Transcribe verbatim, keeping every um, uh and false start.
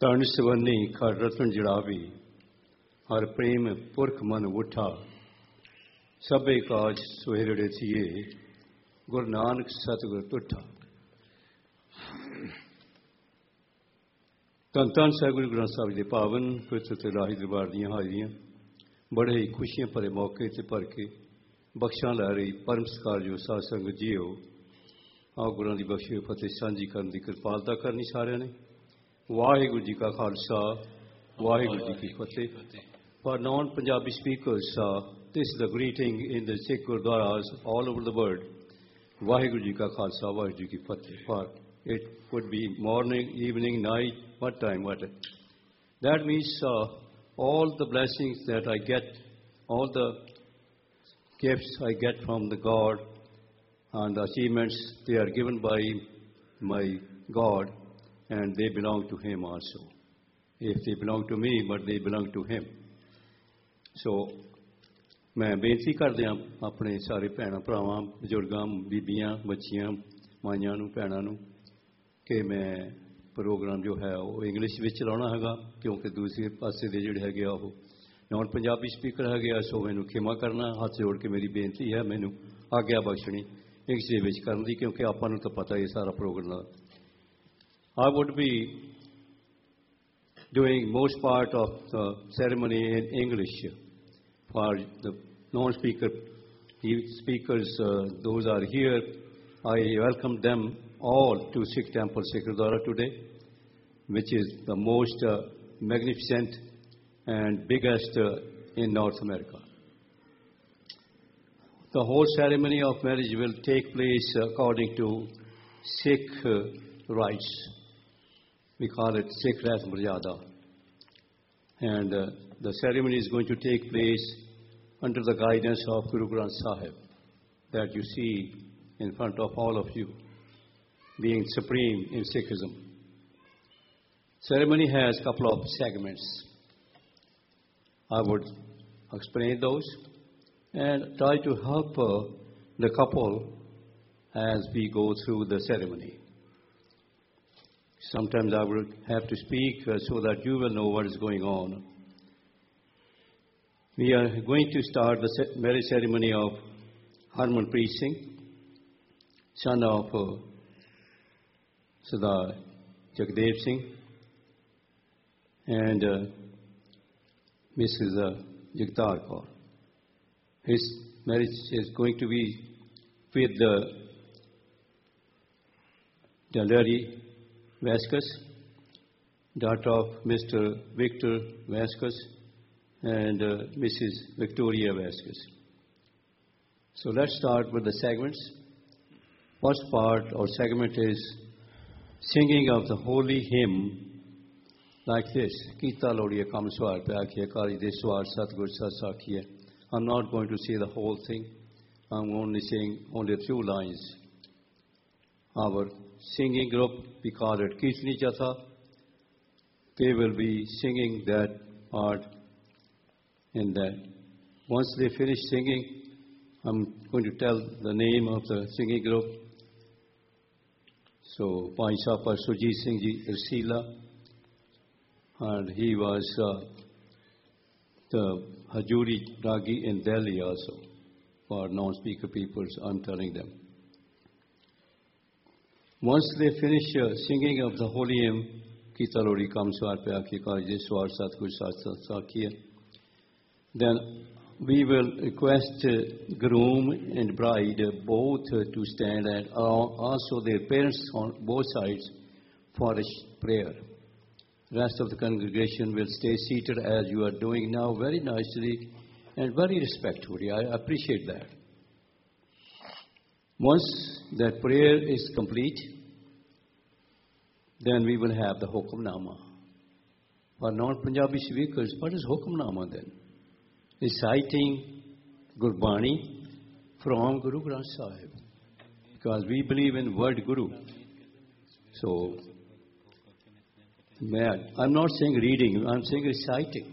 तन सवनी खर रतन जड़ावी हर प्रेम पुरख मन उठा सबे काज सुहेरड़े थिए गुरु नानक सतगुर तुठा। धन धन साहिब गुरु ग्रंथ साहिब के पावन पवित्र ते राही दरबार दी हाजिरियां बड़े ही खुशियां भरे मौके ते भर के बख्शां लै रही परम सत्कार जो साध संगत जीओ आओ गुरुआं दी बख्शी फतेह सांझी करन दी किरपालता करनी सारिਆਂ ने। वाहिगुरू जी का खालसा वाहिगुरू जी की फतेह। For non-Punjabi speakers, uh, this is the greeting in the Sikh Gurdwaras all over the world. Vaheguru Ji Ka Khalsa, Vaheguru Ji Ki Fateh. For it could be morning, evening, night, what time, what time. That means uh, all the blessings that I get, all the gifts I get from the God and the achievements, they are given by my God and they belong to Him also. If they belong to me, but they belong to Him. ਸੋ ਮੈਂ ਬੇਨਤੀ ਕਰਦਿਆਂ ਆਪਣੇ ਸਾਰੇ ਭੈਣਾਂ ਭਰਾਵਾਂ ਬਜ਼ੁਰਗਾਂ ਬੀਬੀਆਂ ਬੱਚੀਆਂ ਮਾਈਆਂ ਨੂੰ ਭੈਣਾਂ ਨੂੰ ਕਿ ਮੈਂ ਪ੍ਰੋਗਰਾਮ ਜੋ ਹੈ ਉਹ ਇੰਗਲਿਸ਼ ਵਿੱਚ ਚਲਾਉਣਾ ਹੈਗਾ ਕਿਉਂਕਿ ਦੂਸਰੇ ਪਾਸੇ ਦੇ ਜਿਹੜੇ ਹੈਗੇ ਆ ਉਹ ਨੌਨ ਪੰਜਾਬੀ ਸਪੀਕਰ ਹੈਗੇ ਆ। ਸੋ ਮੈਨੂੰ ਖਿਮਾ ਕਰਨਾ ਹੱਥ ਜੋੜ ਕੇ ਮੇਰੀ ਬੇਨਤੀ ਹੈ ਮੈਨੂੰ ਆਗਿਆ ਬਖਸ਼ਣੀ ਇੰਗਲਿਸ਼ ਦੇ ਵਿੱਚ ਕਰਨ ਦੀ ਕਿਉਂਕਿ ਆਪਾਂ ਨੂੰ ਤਾਂ ਪਤਾ ਹੀ ਸਾਰਾ programme the. I would be doing most part of the ceremony in English. For the non-speaker speakers, uh, those are here, I welcome them all to Sikh Temple Sikh Gurdwara today, which is the most uh, magnificent and biggest uh, in North America. The whole ceremony of marriage will take place according to Sikh uh, rites. We call it Sikh Ras Maryada. And uh, the ceremony is going to take place under the guidance of Guru Granth Sahib that you see in front of all of you, being supreme in Sikhism. Ceremony has a couple of segments. I would explain those and try to help uh, the couple as we go through the ceremony. Sometimes I will have to speak uh, so that you will know what is going on. We are going to start the marriage ceremony of Harmanpreet Singh, son of uh, Sardar Jagdev Singh, and uh, Missus Uh, Jagtar Kaur. His marriage is going to be with the uh, Dalari Vasquez, daughter of Mister Victor Vasquez and uh, Missus Victoria Vasquez. So let's start with the segments. First part or segment is singing of the holy hymn like this. Kita Lodiya Kam Swar Pyakhiya Kari Deswar Satgur Sat Sakhiya. I'm not going to say the whole thing. I'm only saying only a few lines. Our singing group, we call it Kirtani Jatha. They will be singing that part in that. Once they finish singing, I'm going to tell the name of the singing group. So, Pai Sapa Sujit Singh Ji Irsila, and he was uh, the Hajuri Ragi in Delhi also. For non-speaker peoples, I'm telling them. Once they finish uh, singing of the holy hymn, Kita Lodi Kam Swar Pyakhiya Kari Deswar Satgur Sat Sakhiya, then we will request uh, groom and bride uh, both uh, to stand and uh, also their parents on both sides for a prayer. Rest of the congregation will stay seated as you are doing now very nicely and very respectfully. I appreciate that. Once that prayer is complete, then we will have the Hukamnama. For non-Punjabi speakers, what is Hukamnama then? Reciting Gurbani from Guru Granth Sahib. Because we believe in word Guru. So, I'm not saying reading, I'm saying reciting.